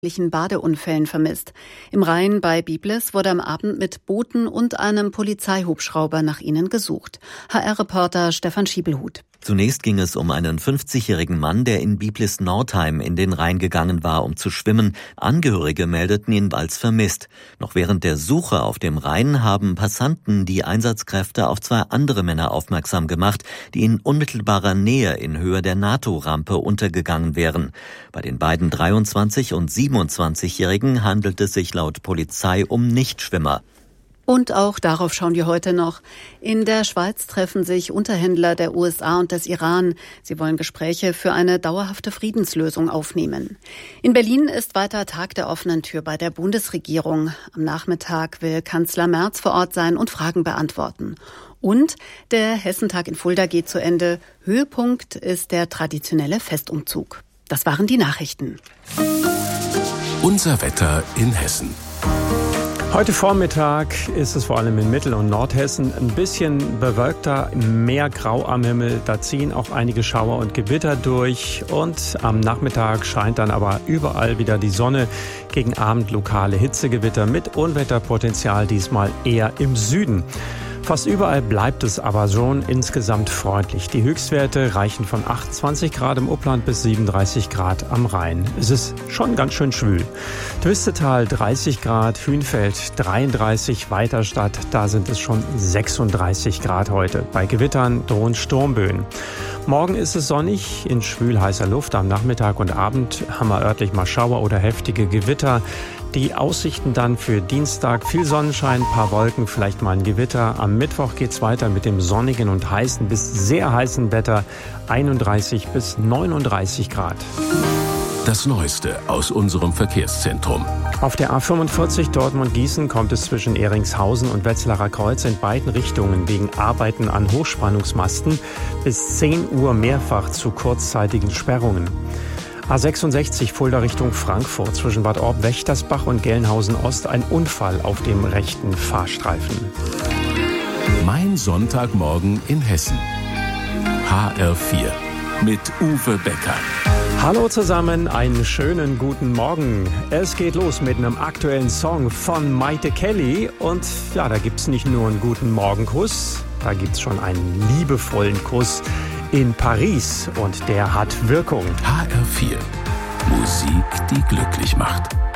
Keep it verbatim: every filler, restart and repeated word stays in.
Badeunfällen vermisst. Im Rhein bei Biblis wurde am Abend mit Booten und einem Polizeihubschrauber nach ihnen gesucht. H R-Reporter Stefan Schiebelhut. Zunächst ging es um einen fünfzigjährigen Mann, der in Biblis-Nordheim in den Rhein gegangen war, um zu schwimmen. Angehörige meldeten ihn als vermisst. Noch während der Suche auf dem Rhein haben Passanten die Einsatzkräfte auf zwei andere Männer aufmerksam gemacht, die in unmittelbarer Nähe in Höhe der NATO-Rampe untergegangen wären. Bei den beiden dreiundzwanzig- und siebenundzwanzigjährigen handelt es sich laut Polizei um Nichtschwimmer. Und auch darauf schauen wir heute noch. In der Schweiz treffen sich Unterhändler der U S A und des Iran. Sie wollen Gespräche für eine dauerhafte Friedenslösung aufnehmen. In Berlin ist weiter Tag der offenen Tür bei der Bundesregierung. Am Nachmittag will Kanzler Merz vor Ort sein und Fragen beantworten. Und der Hessentag in Fulda geht zu Ende. Höhepunkt ist der traditionelle Festumzug. Das waren die Nachrichten. Unser Wetter in Hessen. Heute Vormittag ist es vor allem in Mittel- und Nordhessen ein bisschen bewölkter, mehr grau am Himmel. Da ziehen auch einige Schauer und Gewitter durch. Und am Nachmittag scheint dann aber überall wieder die Sonne. Gegen Abend lokale Hitzegewitter mit Unwetterpotenzial, diesmal eher im Süden. Fast überall bleibt es aber schon insgesamt freundlich. Die Höchstwerte reichen von achtundzwanzig Grad im Upland bis siebenunddreißig Grad am Rhein. Es ist schon ganz schön schwül. Twistetal dreißig Grad, Hünfeld dreiunddreißig, Weiterstadt, da sind es schon sechsunddreißig Grad heute. Bei Gewittern drohen Sturmböen. Morgen ist es sonnig, in schwül heißer Luft. Am Nachmittag und Abend haben wir örtlich mal Schauer oder heftige Gewitter. Die Aussichten dann für Dienstag: viel Sonnenschein, paar Wolken, vielleicht mal ein Gewitter. Am Mittwoch geht's weiter mit dem sonnigen und heißen bis sehr heißen Wetter, einunddreißig bis neununddreißig Grad. Das Neueste aus unserem Verkehrszentrum. Auf der A fünfundvierzig Dortmund-Gießen kommt es zwischen Ehringshausen und Wetzlarer Kreuz in beiden Richtungen wegen Arbeiten an Hochspannungsmasten bis zehn Uhr mehrfach zu kurzzeitigen Sperrungen. A sechsundsechzig Fulda Richtung Frankfurt zwischen Bad Orb-Wächtersbach und Gelnhausen-Ost ein Unfall auf dem rechten Fahrstreifen. Mein Sonntagmorgen in Hessen. H R vier mit Uwe Becker. Hallo zusammen, einen schönen guten Morgen. Es geht los mit einem aktuellen Song von Maite Kelly. Und ja, da gibt's nicht nur einen guten Morgenkuss, da gibt's schon einen liebevollen Kuss in Paris. Und der hat Wirkung. H R vier. Musik, die glücklich macht.